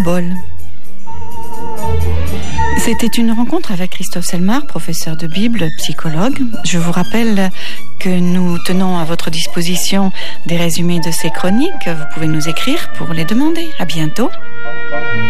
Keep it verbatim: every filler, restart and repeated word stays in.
paraboles. C'était une rencontre avec Christophe Selmar, professeur de Bible, psychologue. Je vous rappelle que nous tenons à votre disposition des résumés de ces chroniques. Vous pouvez nous écrire pour les demander. À bientôt.